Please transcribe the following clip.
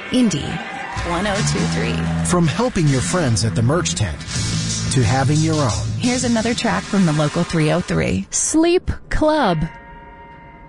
Indy 1023. From helping your friends at the merch tent to having your own. Here's another track from the local 303. Sleep Club.